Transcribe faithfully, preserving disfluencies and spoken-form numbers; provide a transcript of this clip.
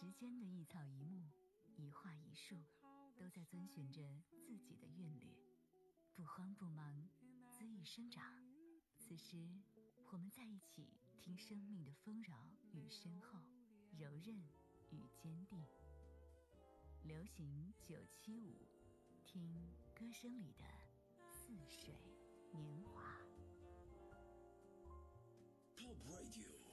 时间的一草一木，一花一树，都在遵循着自己的韵律，不慌不忙，恣意生长。此时我们在一起，听生命的丰饶与深厚，柔韧与坚定。流行九七五，听歌声里的似水年华。 Top Radio